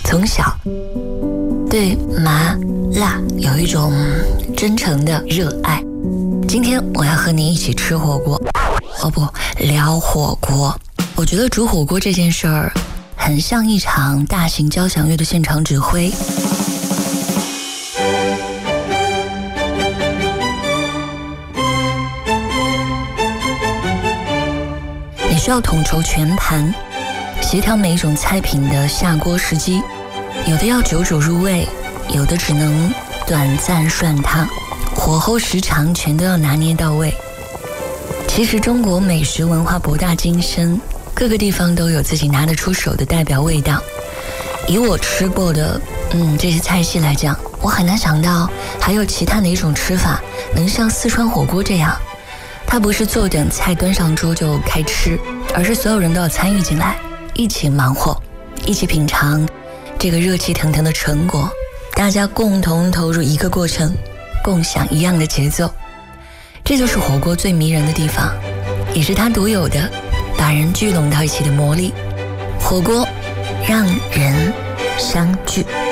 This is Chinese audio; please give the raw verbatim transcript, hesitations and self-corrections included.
从小对麻辣有一种真诚的热爱。今天我要和你一起吃火锅，哦不，聊火锅。我觉得煮火锅这件事儿很像一场大型交响乐的现场指挥。你需要统筹全盘，协调每一种菜品的下锅时机，有的要久久入味，有的只能短暂涮烫，火候时长全都要拿捏到位。其实中国美食文化博大精深，各个地方都有自己拿得出手的代表味道。以我吃过的嗯这些菜系来讲，我很难想到还有其他哪种吃法能像四川火锅这样，它不是坐等菜端上桌就开吃，而是所有人都要参与进来，一起忙活，一起品尝这个热气腾腾的成果，大家共同投入一个过程，共享一样的节奏。这就是火锅最迷人的地方，也是它独有的把人聚拢到一起的魔力。火锅让人相聚。